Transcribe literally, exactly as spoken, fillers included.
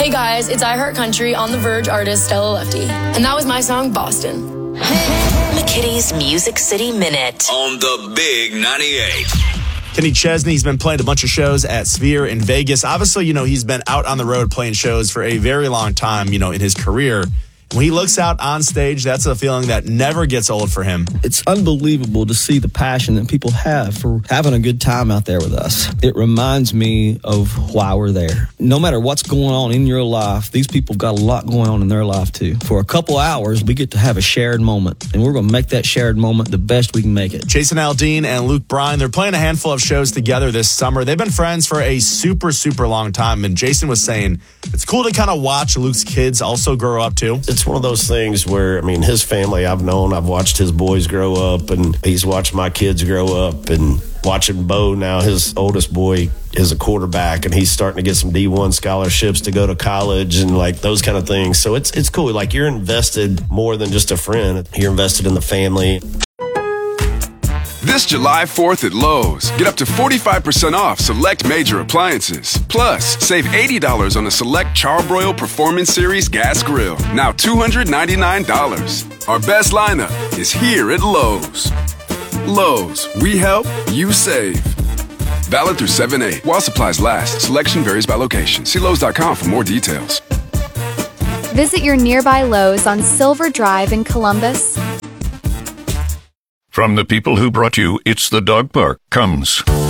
Hey guys, it's I Heart Country on The Verge artist Stella Lefty. And that was my song, Boston. McKitty's Music City Minute. On the Big ninety-eight. Kenny Chesney's been playing a bunch of shows at Sphere in Vegas. Obviously, you know, he's been out on the road playing shows for a very long time, you know, in his career. When he looks out on stage, that's a feeling that never gets old for him. It's unbelievable to see the passion that people have for having a good time out there with us. It reminds me of why we're there. No matter what's going on in your life, these people have got a lot going on in their life too. For a couple hours, we get to have a shared moment, and we're going to make that shared moment the best we can make it. Jason Aldean and Luke Bryan, they're playing a handful of shows together this summer. They've been friends for a super, super long time, and Jason was saying it's cool to kind of watch Luke's kids also grow up too. It's one of those things where, I mean, his family I've known, I've watched his boys grow up, and he's watched my kids grow up, and watching Bo now, his oldest boy is a quarterback, and he's starting to get some D one scholarships to go to college and like those kind of things. So it's it's cool. Like, you're invested more than just a friend. You're invested in the family. This July fourth at Lowe's, get up to forty-five percent off select major appliances. Plus, save eighty dollars on a select Charbroil Performance Series gas grill, now two hundred ninety-nine dollars. Our best lineup is here at Lowe's. Lowe's, we help, you save. Valid through seven eight. While supplies last, selection varies by location. See Lowe's dot com for more details. Visit your nearby Lowe's on Silver Drive in Columbus. From the people who brought you It's the Dog Park comes